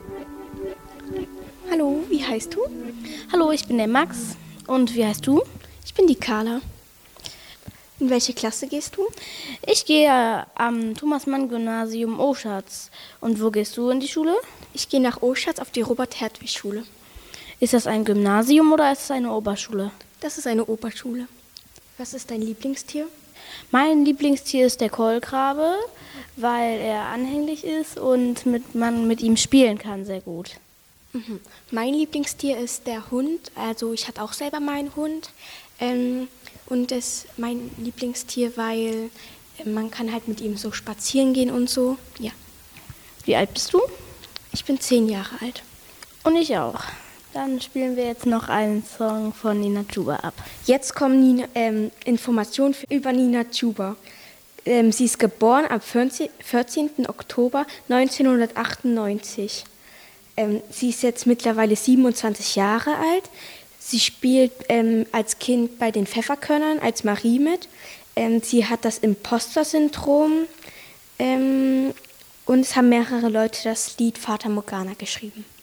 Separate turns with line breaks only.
Hallo, wie heißt du?
Hallo, ich bin der Max. Und wie heißt du?
Ich bin die Carla. In welche Klasse gehst du?
Ich gehe am Thomas-Mann-Gymnasium Oschatz. Und wo gehst du in die Schule?
Ich gehe nach Oschatz auf die Robert-Hertwig-Schule.
Ist das ein Gymnasium oder ist es eine Oberschule?
Das ist eine Oberschule. Was ist dein Lieblingstier?
Mein Lieblingstier ist der Kolkrabe, weil er anhänglich ist und man mit ihm spielen kann sehr gut.
Mein Lieblingstier ist der Hund. Also ich hatte auch selber meinen Hund. Und das ist mein Lieblingstier, weil man kann halt mit ihm so spazieren gehen und so. Ja.
Wie alt bist du?
Ich bin 10 Jahre alt.
Und ich auch. Dann spielen wir jetzt noch einen Song von Nina Chuba ab.
Jetzt kommen Informationen über Nina Chuba. Sie ist geboren am 14. Oktober 1998. Sie ist jetzt mittlerweile 27 Jahre alt. Sie spielt als Kind bei den Pfefferkörnern als Marie mit. Sie hat das Imposter-Syndrom und es haben mehrere Leute das Lied Fata Morgana geschrieben.